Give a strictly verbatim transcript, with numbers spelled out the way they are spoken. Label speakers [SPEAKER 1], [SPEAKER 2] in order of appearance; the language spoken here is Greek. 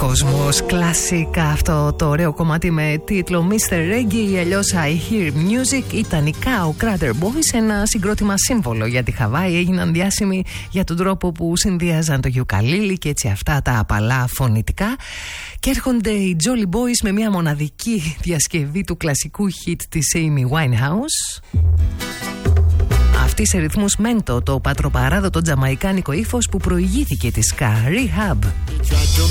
[SPEAKER 1] κόσμος. Κλασικά αυτό το ωραίο κομμάτι με τίτλο μίστερ Reggae ή αλλιώς I Hear Music ήταν οι Cow Crater Boys, ένα συγκρότημα σύμβολο για τη Χαβάη. Έγιναν διάσημοι για τον τρόπο που συνδυάζαν το γιουκαλίλι και έτσι αυτά τα απαλά φωνητικά. Και έρχονται οι Jolly Boys με μια μοναδική διασκευή του κλασικού hit της Amy Winehouse. Αυτή σε ρυθμούς μέντο, το πατροπαράδοτο τζαμαϊκάνικο ύφος που προηγήθηκε τη ska, Rehab.